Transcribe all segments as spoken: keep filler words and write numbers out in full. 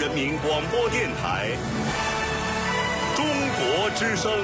人民广播电台中国之声。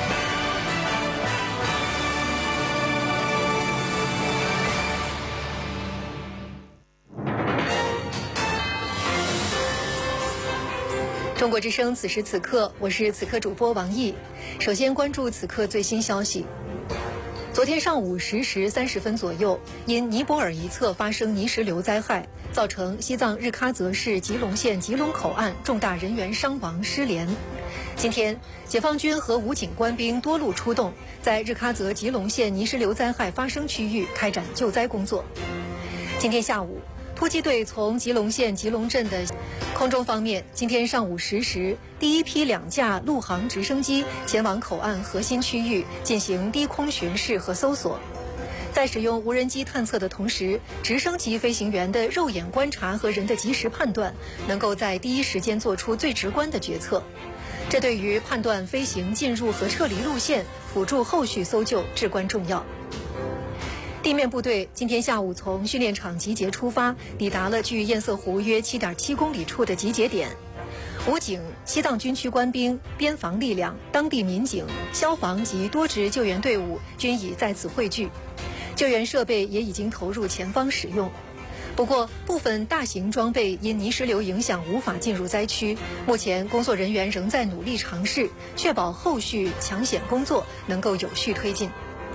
中国之声，此时此刻，我是此刻主播王毅。首先关注此刻最新消息。昨天上午十时三十分左右，因尼泊尔一侧发生泥石流灾害，造成西藏日喀则市吉隆县吉隆口岸重大人员伤亡失联。今天，解放军和武警官兵多路出动，在日喀则吉隆县泥石流灾害发生区域开展救灾工作。今天下午，突击队从吉隆县吉隆镇的空中方面，今天上午十时，第一批两架陆航直升机前往口岸核心区域进行低空巡视和搜索。在使用无人机探测的同时，直升机飞行员的肉眼观察和人的及时判断，能够在第一时间做出最直观的决策。这对于判断飞行进入和撤离路线、辅助后续搜救至关重要。地面部队今天下午从训练场集结出发，抵达了距堰塞湖约 七点七公里处的集结点。武警、西藏军区官兵、边防力量、当地民警、消防及多支救援队伍均已在此汇聚，救援设备也已经投入前方使用。不过，部分大型装备因泥石流影响无法进入灾区，目前工作人员仍在努力尝试，确保后续抢险工作能够有序推进。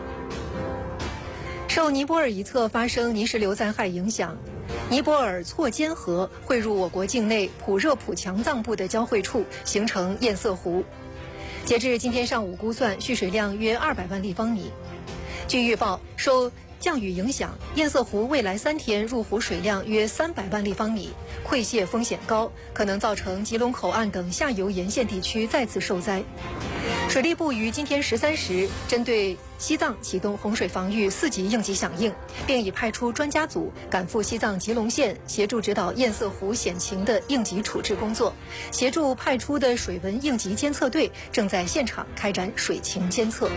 受尼泊尔一侧发生泥石流灾害影响，尼泊尔错坚河汇入我国境内普热普强藏部的交汇处，形成堰塞湖。截至今天上午估算，蓄水量约二百万立方米。据预报，受降雨影响，堰塞湖未来三天入湖水量约三百万立方米，溃泄风险高，可能造成吉隆口岸等下游沿线地区再次受灾。水利部于今天十三时针对西藏启动洪水防御四级应急响应，并已派出专家组赶赴西藏吉隆县，协助指导堰塞湖险情的应急处置工作。协助派出的水文应急监测队正在现场开展水情监测。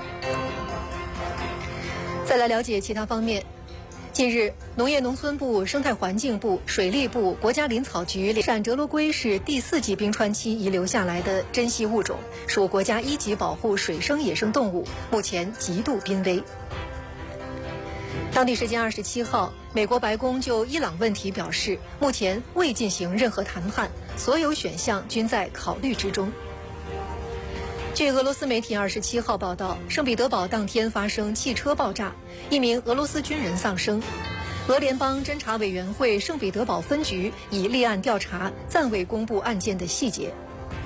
再来了解其他方面。近日，农业农村部、生态环境部、水利部、国家林草局陕折罗龟是第四纪冰川期遗留下来的珍稀物种，属国家一级保护水生野生动物，目前极度濒危。当地时间二十七号，美国白宫就伊朗问题表示，目前未进行任何谈判，所有选项均在考虑之中。据俄罗斯媒体二十七号报道，圣彼得堡当天发生汽车爆炸，一名俄罗斯军人丧生。俄联邦侦查委员会圣彼得堡分局已立案调查，暂未公布案件的细节。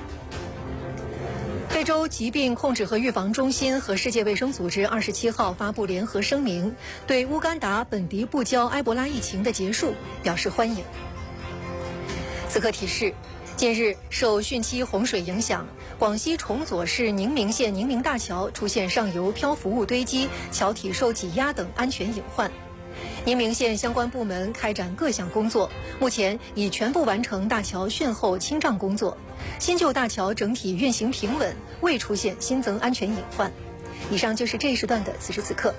非洲疾病控制和预防中心和世界卫生组织二十七号发布联合声明，对乌干达本迪布礁埃博拉疫情的结束表示欢迎。此刻提示，近日受汛期洪水影响，广西崇左市宁明县宁明大桥出现上游漂浮物堆积、桥体受挤压等安全隐患。宁明县相关部门开展各项工作，目前已全部完成大桥汛后清障工作，新旧大桥整体运行平稳，未出现新增安全隐患。以上就是这一时段的此时此刻。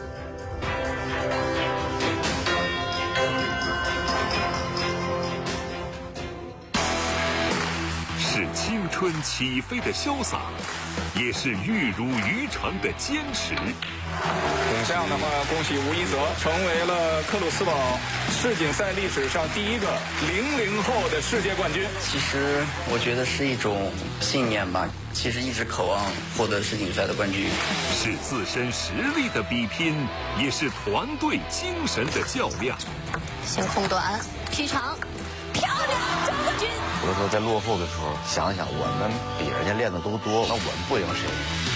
是青春起飞的潇洒，也是玉如渔船的坚持。 这样的话，恭喜吴一泽成为了克鲁斯堡世锦赛历史上第一个零零后的世界冠军。 其实我觉得是一种信念吧，其实一直渴望获得世锦赛的冠军。 是自身实力的比拼，也是团队精神的较量。 先空短，劈长，漂亮，张冠军。 有的时候在落后的时候，想想我们比人家练的都多，那我们不赢谁？